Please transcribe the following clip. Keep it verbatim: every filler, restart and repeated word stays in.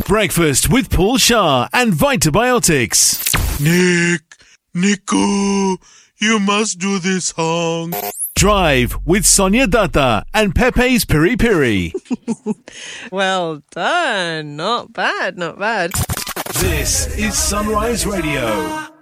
Breakfast with Paul Shah and Vitabiotics. Nick, Nico, you must do this song. Drive with Sonia Datta and Pepe's Piri Piri. Well done. Not bad, not bad. This is Sunrise Radio.